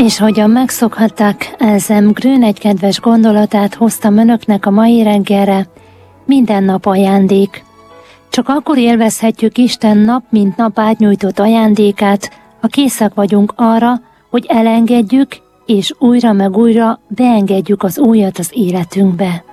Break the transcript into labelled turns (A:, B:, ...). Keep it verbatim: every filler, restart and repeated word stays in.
A: És hogyan megszokhatták, Elzem Grün egy kedves gondolatát hoztam önöknek a mai reggelre, minden nap ajándék. Csak akkor élvezhetjük Isten nap mint nap átnyújtott ajándékát, ha készek vagyunk arra, hogy elengedjük, és újra meg újra beengedjük az újat az életünkbe.